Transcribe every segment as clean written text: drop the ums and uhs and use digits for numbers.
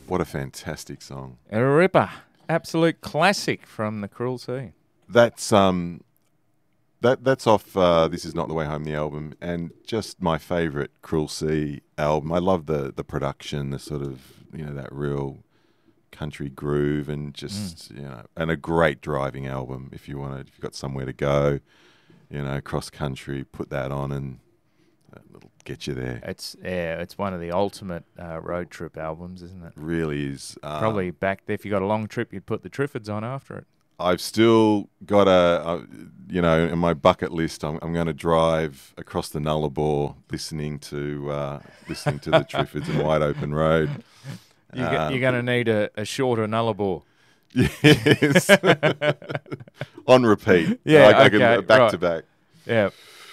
What a fantastic song. A ripper. Absolute classic from the Cruel Sea. That's that's off This Is Not the Way Home, the album, and just my favourite Cruel Sea album. I love the production, the sort of, that real country groove, and just, and a great driving album if you've got somewhere to go, cross country, put that on and it'll get you there. It's one of the ultimate road trip albums, isn't it? Really is. Probably back there, if you got a long trip, you'd put the Triffids on after it. I've still got in my bucket list, I'm going to drive across the Nullarbor listening to the Triffids and Wide Open Road. You're going to need a shorter Nullarbor. Yes. On repeat. Yeah, I okay, can back right. to back. Yeah.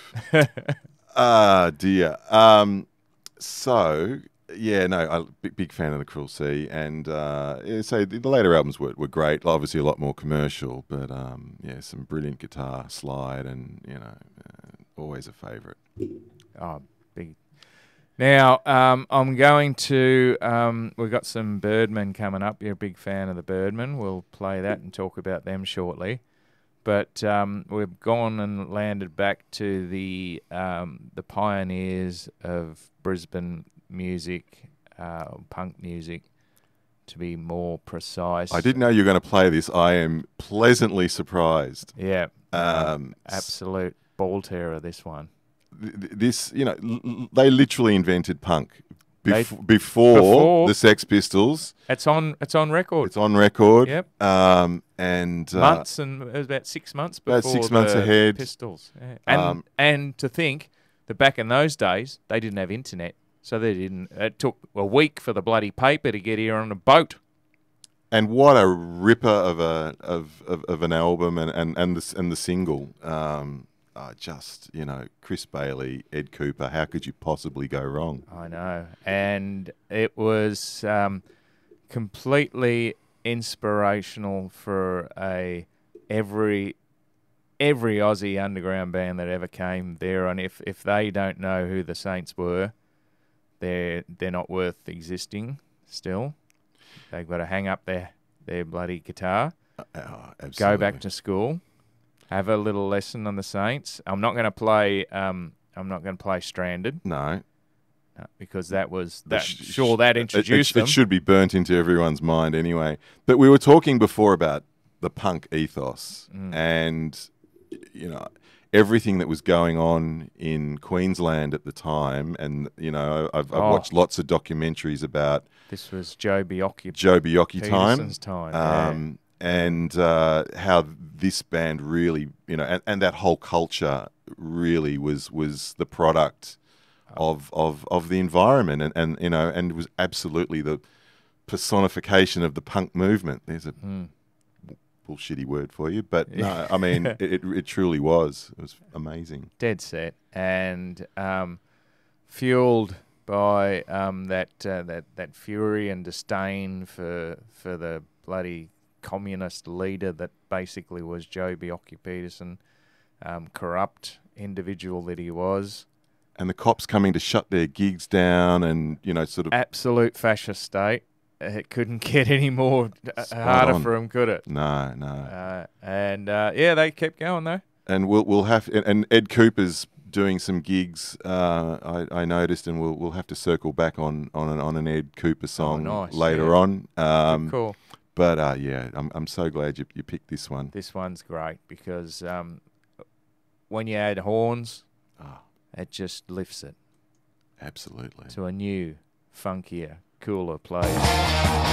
Dear. So, yeah, no, I'm a big fan of the Cruel Sea, and so the later albums were great. Obviously, a lot more commercial, but some brilliant guitar slide, and always a favourite. Oh, big. Now, I'm going to. We've got some Birdmen coming up. You're a big fan of the Birdmen. We'll play that and talk about them shortly. But we've gone and landed back to the pioneers of Brisbane music, punk music, to be more precise. I didn't know you were going to play this. I am pleasantly surprised. Yeah, absolute ball terror, this one. This, they literally invented punk before the Sex Pistols. It's on record. It's on record. Yep. And months, and it was about 6 months before about 6 months ahead. Pistols. Yeah. And to think that back in those days they didn't have internet, so they didn't. It took a week for the bloody paper to get here on a boat. And what a ripper of an album, and the single. Chris Bailey, Ed Cooper. How could you possibly go wrong? I know, and it was completely inspirational for every Aussie underground band that ever came there. And if they don't know who the Saints were, they're not worth existing. Still, they've got to hang up their bloody guitar, go back to school. Have a little lesson on the Saints. I'm not going to play. I'm not going to play Stranded. No, because that was that. Sure, that introduced them. It should be burnt into everyone's mind anyway. But we were talking before about the punk ethos, and everything that was going on in Queensland at the time. And I've watched lots of documentaries about. This was Joe Biocchi time. And how this band really, and that whole culture really was the product of the environment, and was absolutely the personification of the punk movement. There's a bullshitty word for you, but no, I mean it truly was. It was amazing. Dead set, and fueled by that fury and disdain for the bloody communist leader that basically was Joe Biocchi-Peterson, corrupt individual that he was. And the cops coming to shut their gigs down, and, sort of... Absolute fascist state. It couldn't get any more harder for him, could it? No. They kept going, though. And we'll have... And Ed Cooper's doing some gigs, I noticed, and we'll have to circle back on an Ed Cooper song later on. Cool. But I'm so glad you picked this one. This one's great because when you add horns, it just lifts it. Absolutely. To a new, funkier, cooler place.